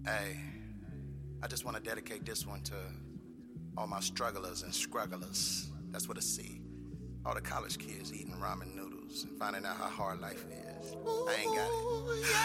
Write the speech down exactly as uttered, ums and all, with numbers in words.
Hey, I just want to dedicate this one to all my strugglers and scrugglers. That's what I see. All the college kids eating ramen noodles and finding out how hard life is. I ain't got it.